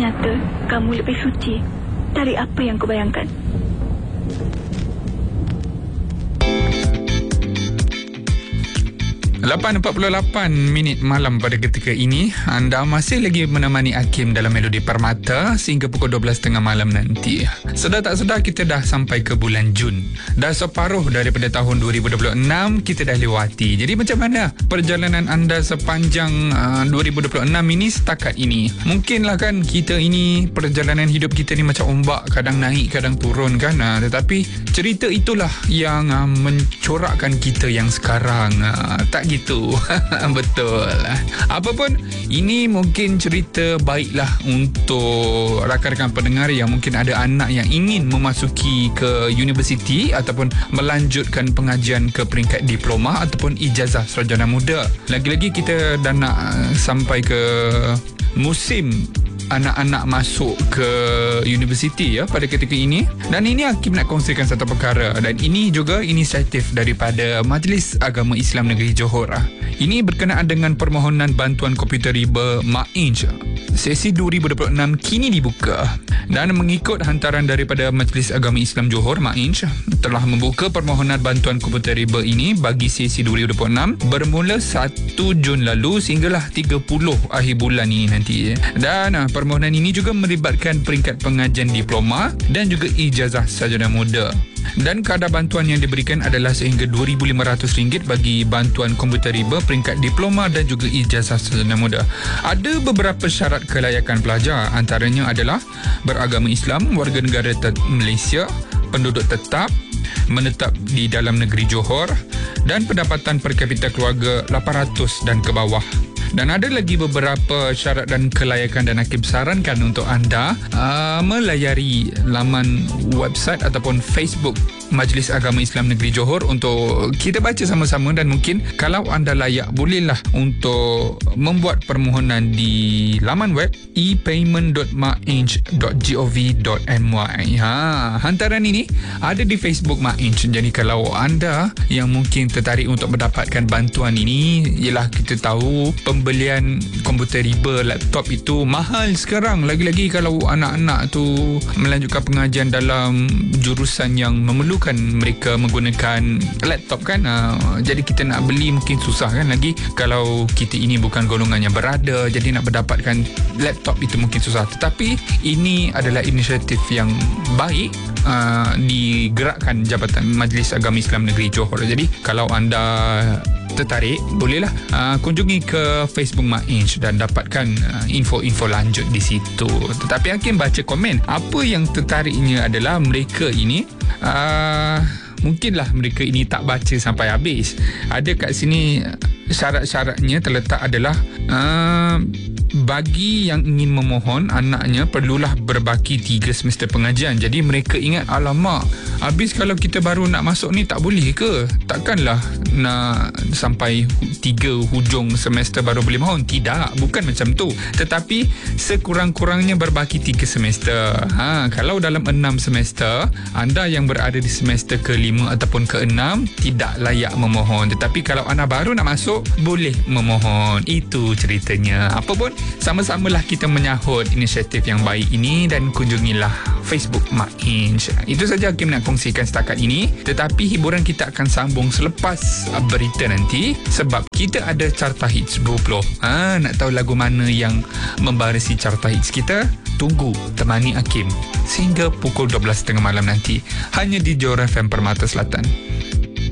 ternyata kamu lebih suci dari apa yang kau bayangkan. .48 malam pada ketika ini. Anda masih lagi menemani Hakim dalam Melodi Permata sehingga pukul 12.30 malam nanti. Sedar tak sedar kita dah sampai ke bulan Jun. Dah separuh daripada tahun 2026 kita dah lewati. Jadi macam mana perjalanan anda sepanjang 2026 ini setakat ini? Mungkinlah kan kita ini, perjalanan hidup kita ni macam ombak, kadang naik kadang turun kan. Tetapi cerita itulah yang mencorakkan kita yang sekarang. Tak gitu. Betul. Apapun, ini mungkin cerita baiklah untuk rakan-rakan pendengar yang mungkin ada anak yang ingin memasuki ke universiti ataupun melanjutkan pengajian ke peringkat diploma ataupun ijazah sarjana muda. Lagi-lagi kita dah nak sampai ke musim anak-anak masuk ke universiti ya pada ketika ini. Dan ini Hakim nak kongsikan satu perkara, dan ini juga inisiatif daripada Majlis Agama Islam Negeri Johor. Ini berkenaan dengan permohonan bantuan komputer riba MAINJ. Sesi 2026 kini dibuka, dan mengikut hantaran daripada Majlis Agama Islam Johor MAINJ telah membuka permohonan bantuan komputer riba ini bagi sesi 2026 bermula 1 Jun lalu sehinggalah 30 akhir bulan ini nanti. Dan permohonan ini juga melibatkan peringkat pengajian diploma dan juga ijazah sarjana muda. Dan kadar bantuan yang diberikan adalah sehingga RM2,500 bagi bantuan komputer riba peringkat diploma dan juga ijazah sarjana muda. Ada beberapa syarat kelayakan pelajar, antaranya adalah beragama Islam, warga negara Malaysia, penduduk tetap, menetap di dalam negeri Johor, dan pendapatan per kapita keluarga 800 dan ke bawah. Dan ada lagi beberapa syarat dan kelayakan, dan Hakim sarankan untuk anda melayari laman website ataupun Facebook Majlis Agama Islam Negeri Johor untuk kita baca sama-sama. Dan mungkin kalau anda layak, bolehlah untuk membuat permohonan di laman web epayment.mainj.gov.my. Hantaran ini ada di Facebook MAINJ. Jadi kalau anda yang mungkin tertarik untuk mendapatkan bantuan ini, ialah kita tahu pembelian komputer riba, laptop itu mahal sekarang. Lagi-lagi kalau anak-anak tu melanjutkan pengajian dalam jurusan yang memerlukan mereka menggunakan laptop kan. Jadi kita nak beli mungkin susah kan. Lagi kalau kita ini bukan golongan yang berada, jadi nak mendapatkan laptop itu mungkin susah. Tetapi ini adalah inisiatif yang baik digerakkan Jabatan Majlis Agama Islam Negeri Johor. Jadi kalau anda tertarik, bolehlah kunjungi ke Facebook MAINJ dan dapatkan info-info lanjut di situ. Tetapi Hakim baca komen. Apa yang tertariknya adalah mereka ini mungkinlah mereka ini tak baca sampai habis. Ada kat sini syarat-syaratnya terletak adalah bagi yang ingin memohon, anaknya perlulah berbaki 3 semester pengajian. Jadi mereka ingat, alamak, habis kalau kita baru nak masuk ni tak boleh ke? Takkanlah nak sampai 3 hujung semester baru boleh mohon? Tidak, bukan macam tu. Tetapi sekurang-kurangnya berbaki 3 semester. Kalau dalam 6 semester, anda yang berada di semester ke-5 ataupun ke-6 tidak layak memohon. Tetapi kalau anda baru nak masuk, boleh memohon. Itu ceritanya. Apa pun, sama-samalah kita menyahut inisiatif yang baik ini, dan kunjungilah Facebook MAINJ. Itu saja Hakim nak kongsikan setakat ini. Tetapi hiburan kita akan sambung selepas berita nanti, sebab kita ada Carta Hits 20. Nak tahu lagu mana yang membarisi Carta Hits kita? Tunggu temani Hakim sehingga pukul 12.30 malam nanti, hanya di Johor FM Permata Selatan.